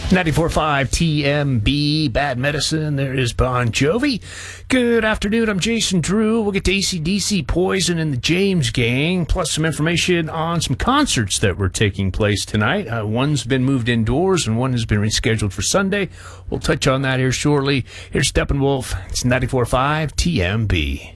94.5 TMB, Bad Medicine. There is Bon Jovi. Good afternoon. I'm Jason Drew. We'll get to AC/DC, Poison, and the James Gang, plus some information on some concerts that were taking place tonight. One's been moved indoors, and one has been rescheduled for Sunday. We'll touch on that here shortly. Here's Steppenwolf. It's 94.5 TMB.